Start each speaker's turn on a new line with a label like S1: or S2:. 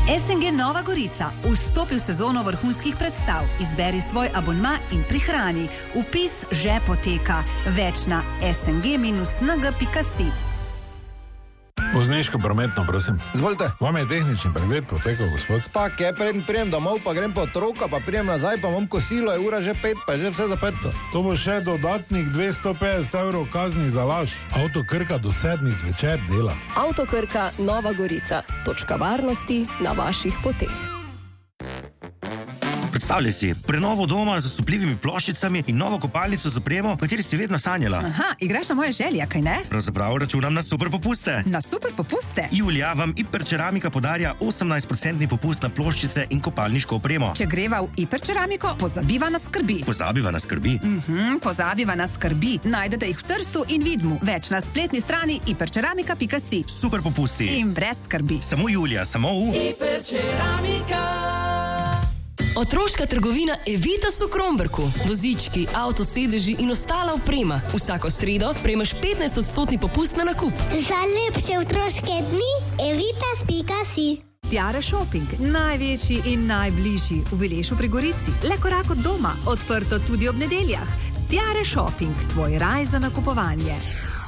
S1: SNG Nova Gorica. Vstopi v sezono vrhunskih predstav. Izberi svoj abonma in prihrani. Vpis že poteka. Več na sng-nag.si.
S2: Vozniško prometno, prosim.
S3: Izvolite.
S2: Vam je tehnični pregled potekal, gospod?
S3: Tak je, preden prijem domov, pa grem po otroka, pa prijem nazaj, pa imam kosilo, je ura že 5, pa je že vse zaprto.
S2: To bo še dodatnih 250 € kazni za laž. Avto Krka do 7 zvečer dela.
S4: Avto Krka Nova Gorica. Točka varnosti na vaših poteh.
S5: Predstavljaj si, prenovo doma z osupljivimi ploščicami in novo kopalnico z opremo, o kateri si vedno sanjala.
S1: Aha, igraš na moje želje, kaj ne?
S5: Pravzaprav računam na super popuste.
S1: Na super popuste?
S5: Julija vam Hiperceramika podarja 18% popust na ploščice in kopalniško opremo.
S1: Če greva v Hiperceramiko, pozabiva na skrbi.
S5: Pozabiva na skrbi?
S1: Pozabiva na skrbi. Najdete jih v Trstu in Vidmu. Več na spletni strani hiperceramika.si.
S5: Super popusti.
S1: In brez skrbi.
S5: Samo Julija, samo v
S4: Hiperceramika. Otroška trgovina Evitas v Kromberku. Vozički, avtosedeži in ostala oprema. Vsako sredo prejmeš 15% popust na nakup.
S6: Za lepše otroške dni evitas.si.
S1: Tiare Shopping, največji in najbližji v Vilešu pri Gorici. Le korak od doma, odprto tudi ob nedeljah. Tiare Shopping, tvoj raj za nakupovanje.